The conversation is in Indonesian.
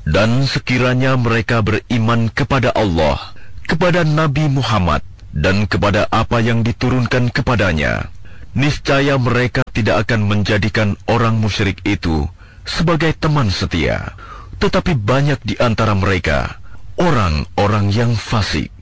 Dan sekiranya mereka beriman kepada Allah, kepada Nabi Muhammad, dan kepada apa yang diturunkan kepadanya, niscaya mereka tidak akan menjadikan orang musyrik itu sebagai teman setia. Tetapi banyak di antara mereka orang-orang yang fasik.